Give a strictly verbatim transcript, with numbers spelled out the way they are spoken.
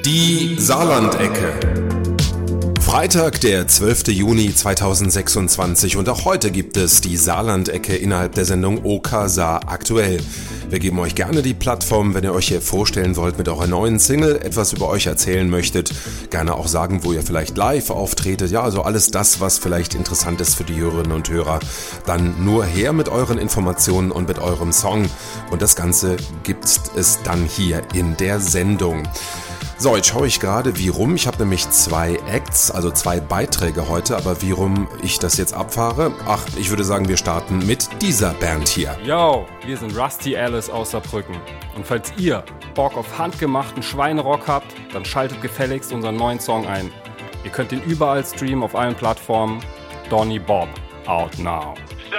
Die Saarlandecke. Freitag, der zwölfter Juni zweitausendsechsundzwanzig, und auch heute gibt es die Saarlandecke innerhalb der Sendung OK Saar aktuell. Wir geben euch gerne die Plattform, wenn ihr euch hier vorstellen wollt mit eurer neuen Single, etwas über euch erzählen möchtet, gerne auch sagen, wo ihr vielleicht live auftretet, ja, also alles das, was vielleicht interessant ist für die Hörerinnen und Hörer. Dann nur her mit euren Informationen und mit eurem Song, und das Ganze gibt es dann hier in der Sendung. So, jetzt schaue ich gerade, wie rum. Ich habe nämlich zwei Acts, also zwei Beiträge heute, aber wie rum ich das jetzt abfahre? Ach, ich würde sagen, wir starten mit dieser Band hier. Yo, wir sind Rusty Alice aus Saarbrücken. Und falls ihr Bock auf handgemachten Schweinerock habt, dann schaltet gefälligst unseren neuen Song ein. Ihr könnt ihn überall streamen auf allen Plattformen. Donny Bob, out now.